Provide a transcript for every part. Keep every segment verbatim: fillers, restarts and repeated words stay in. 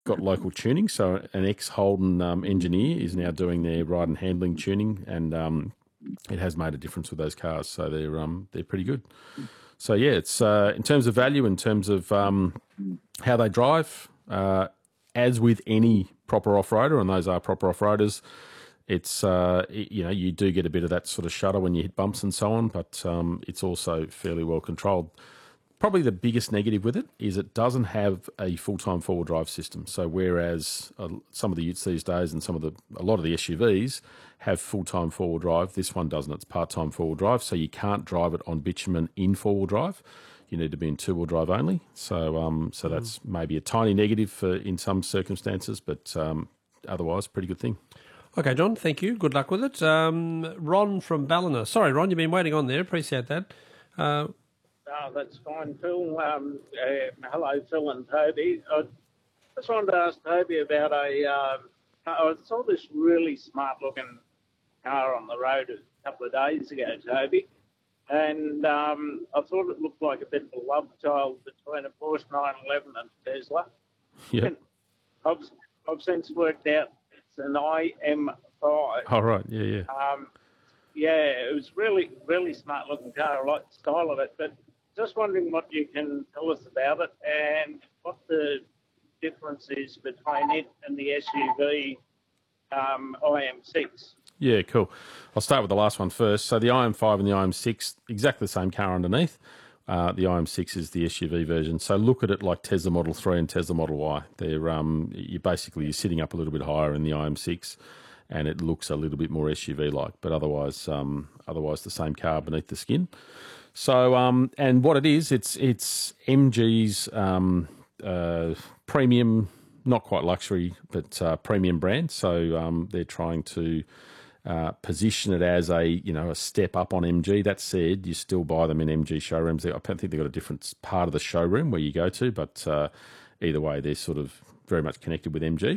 got local tuning. So an ex-Holden um, engineer is now doing their ride and handling tuning, and um, it has made a difference with those cars. So they're um, they're pretty good. So yeah, it's uh, in terms of value, in terms of um, how they drive, uh, as with any proper off-roader, and those are proper off-roaders, it's uh, you know, you do get a bit of that sort of shudder when you hit bumps and so on, but um, it's also fairly well controlled. Probably the biggest negative with it is it doesn't have a full-time four-wheel drive system. So whereas uh, some of the utes these days and some of the a lot of the S U Vs have full-time four-wheel drive, this one doesn't. It's part-time four-wheel drive, so you can't drive it on bitumen in four-wheel drive. You need to be in two-wheel drive only. So um, so mm. that's maybe a tiny negative for in some circumstances, but um, otherwise, pretty good thing. Okay, John, thank you. Good luck with it. Um, Ron from Ballina. Sorry, Ron, you've been waiting on there. Appreciate that. Uh, oh, that's fine, Phil. Um, uh, hello, Phil and Toby. I just wanted to ask Toby about a... Uh, I saw this really smart-looking car on the road a couple of days ago, Toby, and um, I thought it looked like a bit of a love child between a Porsche nine eleven and Tesla. Yeah. And I've, I've since worked out it's an I M five. Oh, right, yeah, yeah. Um, yeah, it was really, really smart-looking car. I like the style of it, but just wondering what you can tell us about it and what the difference is between it and the S U V um, I M six. Yeah, cool. I'll start with the last one first. So the I M five and the I M six, exactly the same car underneath. Uh, the I M six is the S U V version. So look at it like Tesla Model three and Tesla Model Y. They're um, you basically you're sitting up a little bit higher in the I M six, and it looks a little bit more S U V-like. But otherwise, um, otherwise the same car beneath the skin. So um, and what it is, it's it's M G's um, uh, premium, not quite luxury, but uh, premium brand. So um, they're trying to Uh, position it as a you know a step up on M G. That said, you still buy them in M G showrooms. I think they've got a different part of the showroom where you go to, but uh, either way, they're sort of very much connected with M G.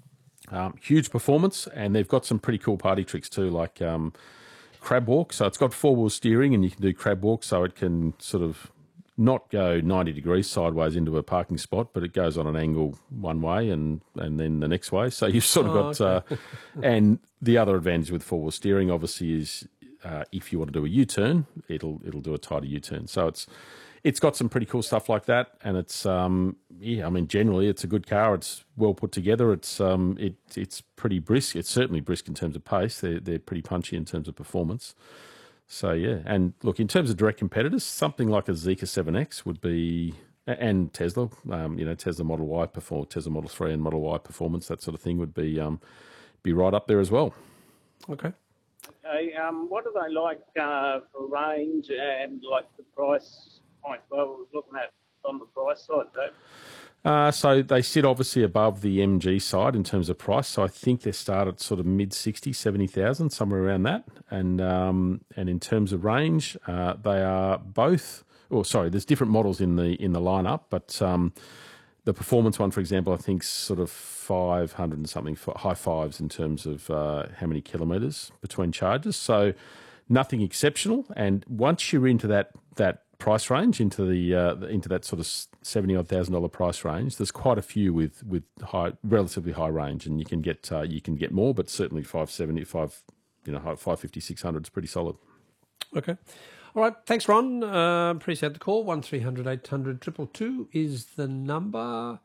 Um, huge performance, and they've got some pretty cool party tricks too, like um, crab walk. So it's got four wheel steering, and you can do crab walk, so it can sort of not go ninety degrees sideways into a parking spot, but it goes on an angle one way and, and then the next way. So you've sort of oh, got... okay. uh, and the other advantage with four-wheel steering, obviously, is uh, if you want to do a U-turn, it'll it'll do a tighter U-turn. So it's it's got some pretty cool stuff like that, and it's, um, yeah, I mean, generally it's a good car. It's well put together. It's um, it it's pretty brisk. It's certainly brisk in terms of pace. They're, they're pretty punchy in terms of performance. So, yeah. And look, in terms of direct competitors, something like a Zeekr seven X would be, and Tesla, um, you know, Tesla Model Y, perform, Tesla Model three and Model Y performance, that sort of thing would be um, be right up there as well. Okay. Okay. Um, what are they like uh, for range and like the price point? Well, we're looking at on the price side, though. Uh, so they sit obviously above the M G side in terms of price. So I think they start at sort of mid sixty, seventy thousand, somewhere around that. And um, and in terms of range, uh, they are both. Oh, sorry, there's different models in the in the lineup, but um, the performance one, for example, I think sort of five hundred and something, high fives in terms of uh, how many kilometres between charges. So nothing exceptional. And once you're into that that price range, into the uh, into that sort of seventy odd thousand dollar price range, there's quite a few with with high, relatively high range, and you can get uh, you can get more, but certainly five seventy, five, you know, five fifty, six hundred is pretty solid. Okay. All right. Thanks, Ron. Uh, appreciate the call. One three hundred eight hundred two two two is the number.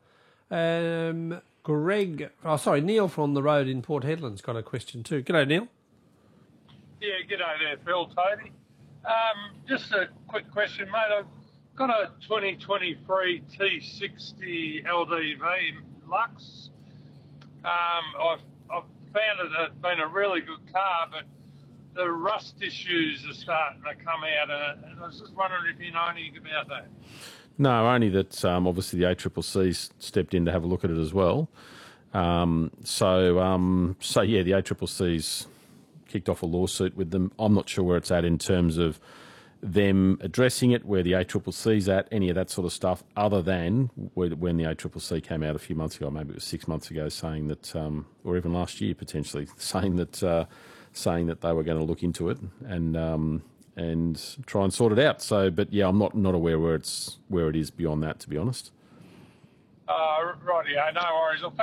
Um, Greg, oh sorry, Neil from the road in Port Hedland's got a question too. G'day, Neil. Yeah, g'day there, Phil, Toby. Um, just a quick question, mate. I've got a twenty twenty-three T sixty L D V Lux. Um, I've, I've found it has been a really good car, but the rust issues are starting to come out, and, and I was just wondering if you know anything about that. No, only that um, obviously the A C C C stepped in to have a look at it as well. Um, so, um, so yeah, the A C C C's kicked off a lawsuit with them. I'm not sure where it's at in terms of them addressing it, where the A C C C's at, any of that sort of stuff, other than when the A C C C came out a few months ago, maybe it was six months ago, saying that, um, or even last year potentially, saying that uh, saying that they were going to look into it and um, and try and sort it out. So, but yeah, I'm not not aware where it's where it is beyond that, to be honest. Uh, rightio, no worries. Well,